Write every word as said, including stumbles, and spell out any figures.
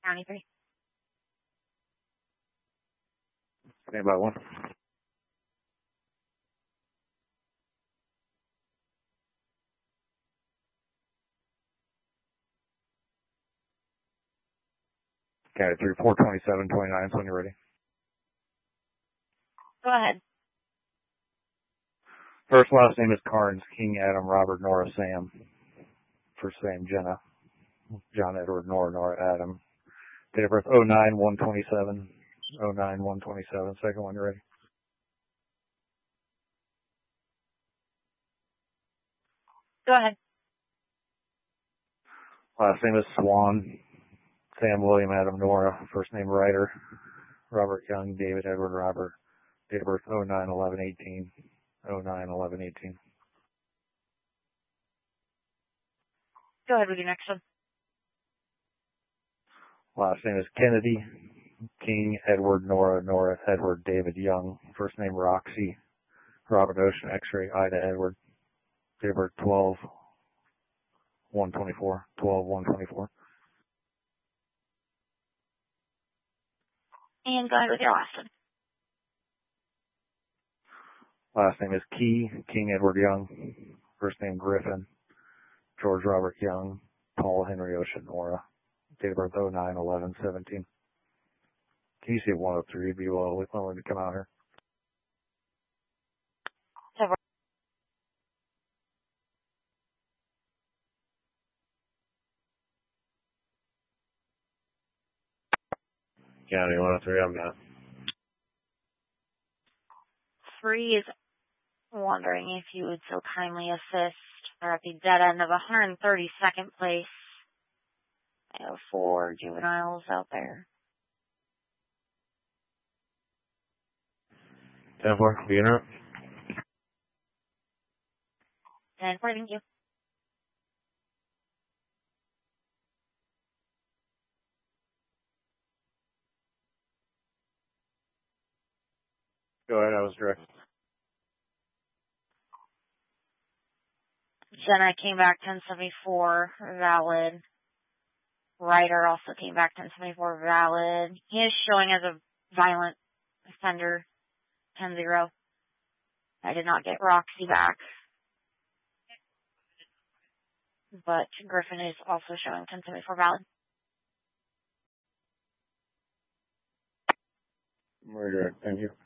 County three. Stand by one. County three, four twenty-seven twenty-nine, so when you're ready. Go ahead. First last name is Carnes, King, Adam, Robert, Nora, Sam. First name, Jenna. John, Edward, Nora, Nora, Adam. Date of birth, oh nine one twenty-seven. oh nine one twenty-seven. Second one, you're ready. Go ahead. Last name is Swan. Sam, William, Adam, Nora. First name, Ryder. Robert Young, David, Edward, Robert. Date of birth, oh nine eleven eighteen. oh nine eleven eighteen. Go ahead with your next one. Last name is Kennedy. King, Edward, Nora, Nora, Edward, David, Young. First name, Roxy. Robert Ocean, X-ray, Ida, Edward. Date of birth, twelve one twenty-four. twelve one twenty-four. And go ahead with your last one. Last name is Key, King Edward Young. First name Griffin. George Robert Young. Paul Henry Ocean Nora. Date of birth oh nine eleven seventeen. Can you see one oh three? Be well willing to come out here. County one oh three, I'm not. Three is wondering if you would so kindly assist. They're at the dead end of one hundred thirty-second place. I have four juveniles out there. ten four, being up. ten four, thank you. Go ahead, I was direct. Jenna came back ten seventy-four, valid. Ryder also came back ten seventy-four, valid. He is showing as a violent offender, ten zero. I did not get Roxy back. But Griffin is also showing ten seventy-four, valid. We're direct, thank you.